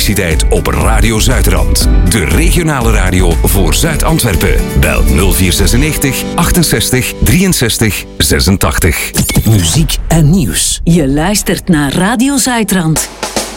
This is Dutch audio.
elektriciteit op Radio Zuidrand. De regionale radio voor Zuid-Antwerpen. Bel 0496 68 63 86. Muziek en nieuws. Je luistert naar Radio Zuidrand.